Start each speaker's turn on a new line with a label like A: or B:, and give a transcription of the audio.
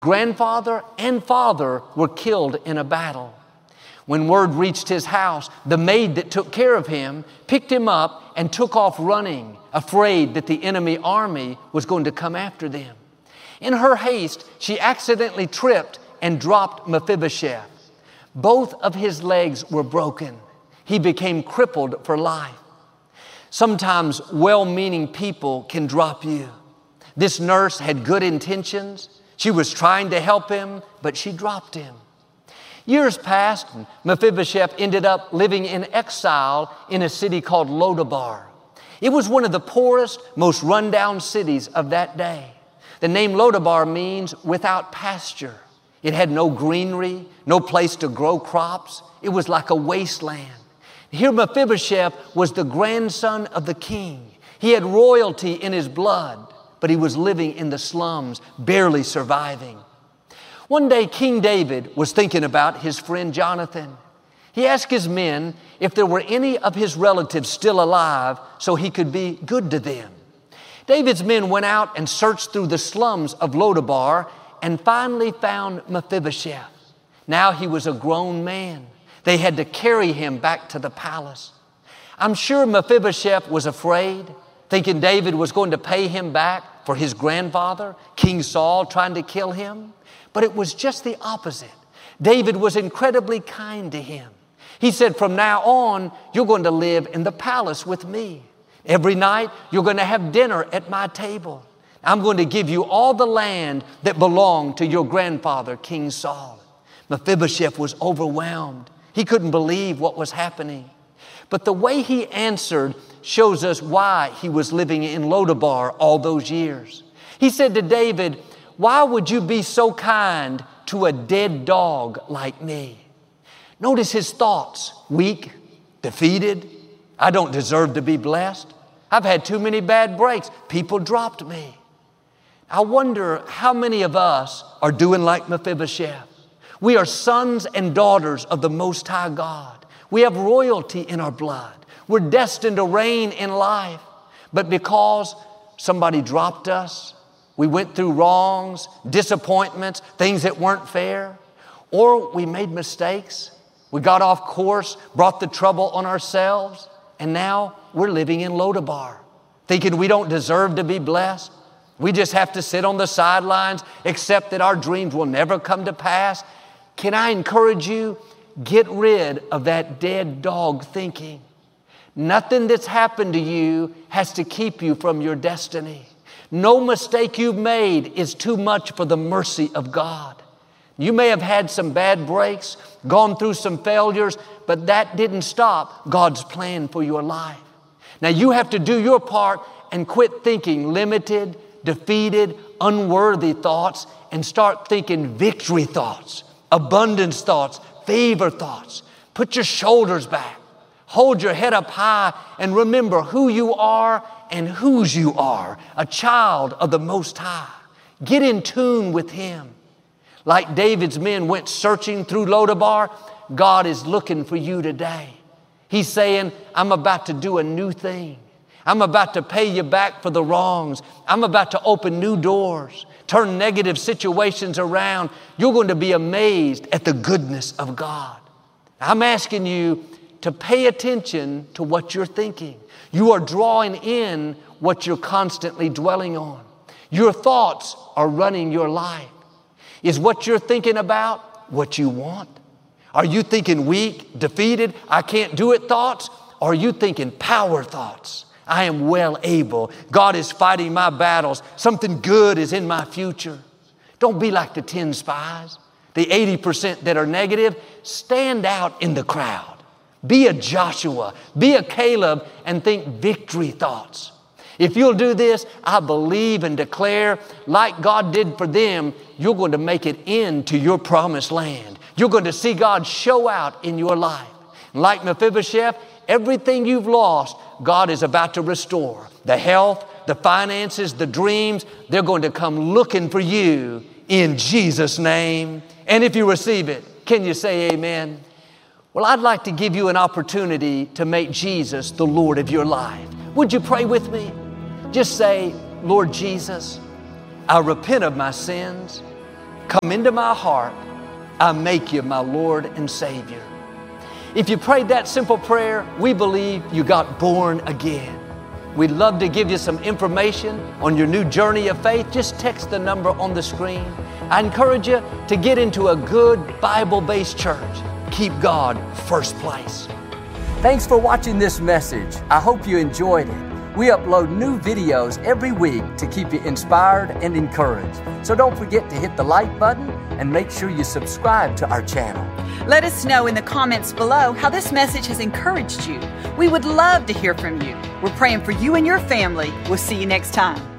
A: Grandfather and father were killed in a battle. When word reached his house, the maid that took care of him picked him up and took off running, afraid that the enemy army was going to come after them. In her haste, she accidentally tripped and dropped Mephibosheth. Both of his legs were broken. He became crippled for life. Sometimes well-meaning people can drop you. This nurse had good intentions. She was trying to help him, but she dropped him. Years passed, and Mephibosheth ended up living in exile in a city called Lodabar. It was one of the poorest, most rundown cities of that day. The name Lodabar means without pasture. It had no greenery, no place to grow crops. It was like a wasteland. Here Mephibosheth was the grandson of the king. He had royalty in his blood, but he was living in the slums, barely surviving. One day, King David was thinking about his friend Jonathan. He asked his men if there were any of his relatives still alive so he could be good to them. David's men went out and searched through the slums of Lodabar and finally found Mephibosheth. Now he was a grown man. They had to carry him back to the palace. I'm sure Mephibosheth was afraid, thinking David was going to pay him back for his grandfather, King Saul, trying to kill him. But it was just the opposite. David was incredibly kind to him. He said, from now on, you're going to live in the palace with me. Every night, you're going to have dinner at my table. I'm going to give you all the land that belonged to your grandfather, King Saul. Mephibosheth was overwhelmed. He couldn't believe what was happening. But the way he answered shows us why he was living in Lodabar all those years. He said to David, why would you be so kind to a dead dog like me? Notice his thoughts: weak, defeated. I don't deserve to be blessed. I've had too many bad breaks. People dropped me. I wonder how many of us are doing like Mephibosheth. We are sons and daughters of the Most High God. We have royalty in our blood. We're destined to reign in life. But because somebody dropped us, we went through wrongs, disappointments, things that weren't fair, or we made mistakes, we got off course, brought the trouble on ourselves, and now we're living in Lodabar, thinking we don't deserve to be blessed. We just have to sit on the sidelines, accept that our dreams will never come to pass. Can I encourage you? Get rid of that dead dog thinking. Nothing that's happened to you has to keep you from your destiny. No mistake you've made is too much for the mercy of God. You may have had some bad breaks, gone through some failures, but that didn't stop God's plan for your life. Now you have to do your part and quit thinking limited, defeated, unworthy thoughts and start thinking victory thoughts, abundance thoughts, favor thoughts. Put your shoulders back. Hold your head up high and remember who you are and whose you are, a child of the Most High. Get in tune with Him. Like David's men went searching through Lodabar, God is looking for you today. He's saying, I'm about to do a new thing. I'm about to pay you back for the wrongs. I'm about to open new doors, turn negative situations around. You're going to be amazed at the goodness of God. I'm asking you to pay attention to what you're thinking. You are drawing in what you're constantly dwelling on. Your thoughts are running your life. Is what you're thinking about what you want? Are you thinking weak, defeated, I can't do it thoughts? Or are you thinking power thoughts? I am well able. God is fighting my battles. Something good is in my future. Don't be like the 10 spies, the 80% that are negative. Stand out in the crowd. Be a Joshua, be a Caleb, and think victory thoughts. If you'll do this, I believe and declare, like God did for them, you're going to make it into your promised land. You're going to see God show out in your life. Like Mephibosheth, everything you've lost, God is about to restore. The health, the finances, the dreams, they're going to come looking for you in Jesus' name. And if you receive it, can you say amen? Well, I'd like to give you an opportunity to make Jesus the Lord of your life. Would you pray with me? Just say, Lord Jesus, I repent of my sins. come into my heart. I make you my Lord and Savior. If you prayed that simple prayer, we believe you got born again. We'd love to give you some information on your new journey of faith. Just text the number on the screen. I encourage you to get into a good Bible-based church. Keep God first place.
B: Thanks for watching this message. I hope you enjoyed it. We upload new videos every week to keep you inspired and encouraged. So don't forget to hit the like button and make sure you subscribe to our channel.
C: Let us know in the comments below how this message has encouraged you. We would love to hear from you. We're praying for you and your family. We'll see you next time.